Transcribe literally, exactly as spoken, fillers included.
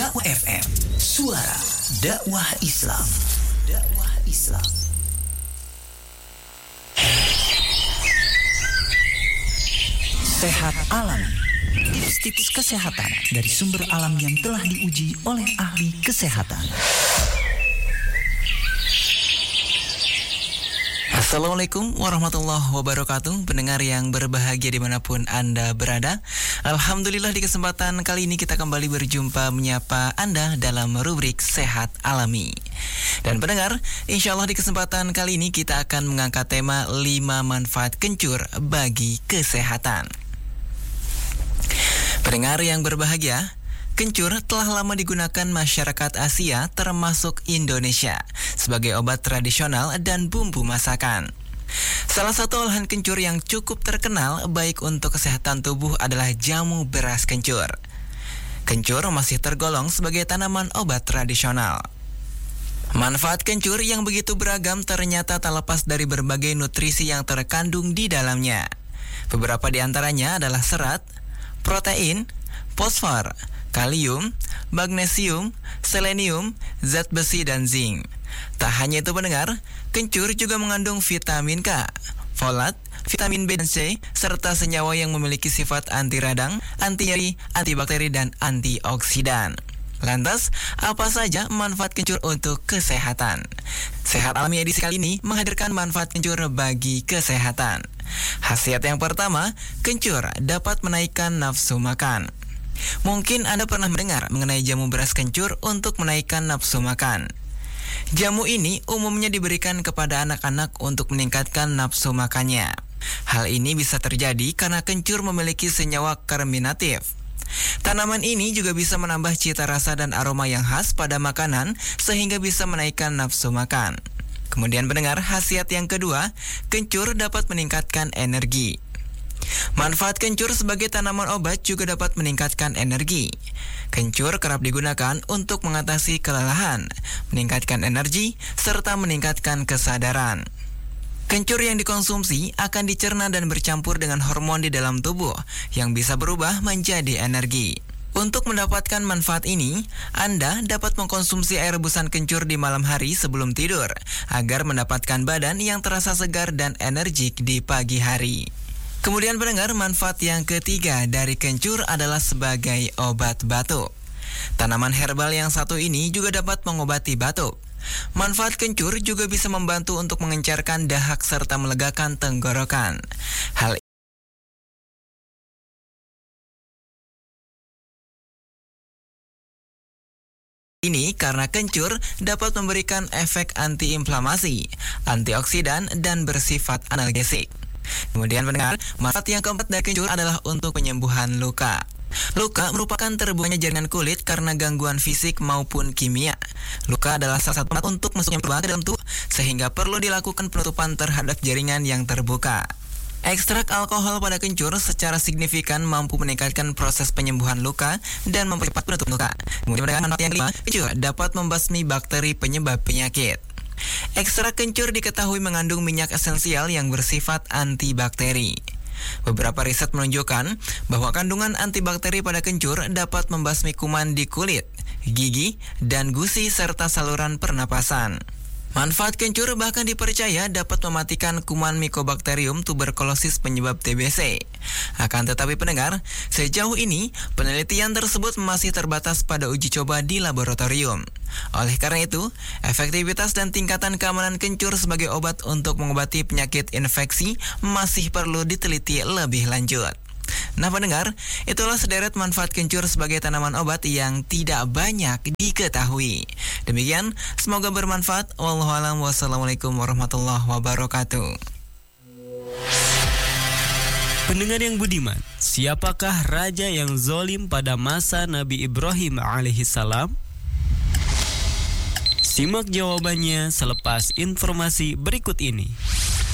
Dakwah F M, suara dakwah Islam. Dakwah Islam. Sehat alami. Tips-tips kesehatan dari sumber alam yang telah diuji oleh ahli kesehatan. Assalamualaikum warahmatullahi wabarakatuh. Pendengar yang berbahagia dimanapun Anda berada, alhamdulillah di kesempatan kali ini kita kembali berjumpa menyapa Anda dalam rubrik Sehat Alami. Dan pendengar, insya Allah di kesempatan kali ini kita akan mengangkat tema lima manfaat kencur bagi kesehatan. Pendengar yang berbahagia, kencur telah lama digunakan masyarakat Asia termasuk Indonesia sebagai obat tradisional dan bumbu masakan. Salah satu olahan kencur yang cukup terkenal baik untuk kesehatan tubuh adalah jamu beras kencur. Kencur masih tergolong sebagai tanaman obat tradisional. Manfaat kencur yang begitu beragam ternyata tak lepas dari berbagai nutrisi yang terkandung di dalamnya. Beberapa di antaranya adalah serat, protein, fosfor, kalium, magnesium, selenium, zat besi, dan zinc. Tak hanya itu pendengar, kencur juga mengandung vitamin K, folat, vitamin B dan C, serta senyawa yang memiliki sifat anti radang, anti nyeri, antibakteri, dan antioksidan. Lantas, apa saja manfaat kencur untuk kesehatan? Sehat Alami edisi kali ini menghadirkan manfaat kencur bagi kesehatan. Khasiat yang pertama, kencur dapat menaikkan nafsu makan. Mungkin Anda pernah mendengar mengenai jamu beras kencur untuk menaikkan nafsu makan. Jamu ini umumnya diberikan kepada anak-anak untuk meningkatkan nafsu makannya. Hal ini bisa terjadi karena kencur memiliki senyawa karminatif. Tanaman ini juga bisa menambah cita rasa dan aroma yang khas pada makanan sehingga bisa menaikkan nafsu makan. Kemudian pendengar, khasiat yang kedua, kencur dapat meningkatkan energi. Manfaat kencur sebagai tanaman obat juga dapat meningkatkan energi. Kencur kerap digunakan untuk mengatasi kelelahan, meningkatkan energi, serta meningkatkan kesadaran. Kencur yang dikonsumsi akan dicerna dan bercampur dengan hormon di dalam tubuh yang bisa berubah menjadi energi. Untuk mendapatkan manfaat ini, Anda dapat mengkonsumsi air rebusan kencur di malam hari sebelum tidur agar mendapatkan badan yang terasa segar dan energik di pagi hari. Kemudian pendengar, manfaat yang ketiga dari kencur adalah sebagai obat batuk. Tanaman herbal yang satu ini juga dapat mengobati batuk. Manfaat kencur juga bisa membantu untuk mengencarkan dahak serta melegakan tenggorokan. Hal ini karena kencur dapat memberikan efek antiinflamasi, antioksidan, dan bersifat analgesik. Kemudian pendengar, manfaat yang keempat dari kencur adalah untuk penyembuhan luka. Luka merupakan terbukanya jaringan kulit karena gangguan fisik maupun kimia. Luka adalah salah satu tempat untuk masuknya luka ke dalam tubuh, sehingga perlu dilakukan penutupan terhadap jaringan yang terbuka. Ekstrak alkohol pada kencur secara signifikan mampu meningkatkan proses penyembuhan luka dan mempercepat penutupan luka. Kemudian manfaat yang kelima, kencur dapat membasmi bakteri penyebab penyakit. Ekstrak kencur diketahui mengandung minyak esensial yang bersifat antibakteri. Beberapa riset menunjukkan bahwa kandungan antibakteri pada kencur dapat membasmi kuman di kulit, gigi, dan gusi serta saluran pernapasan. Manfaat kencur bahkan dipercaya dapat mematikan kuman Mycobacterium tuberculosis penyebab T B C. Akan tetapi pendengar, sejauh ini penelitian tersebut masih terbatas pada uji coba di laboratorium. Oleh karena itu, efektivitas dan tingkatan keamanan kencur sebagai obat untuk mengobati penyakit infeksi masih perlu diteliti lebih lanjut. Nah pendengar, itulah sederet manfaat kencur sebagai tanaman obat yang tidak banyak diketahui. Demikian, semoga bermanfaat. Wallahu a'lam. Wassalamualaikum warahmatullahi wabarakatuh. Pendengar yang budiman, siapakah raja yang zolim pada masa Nabi Ibrahim alaihissalam? Simak jawabannya selepas informasi berikut ini.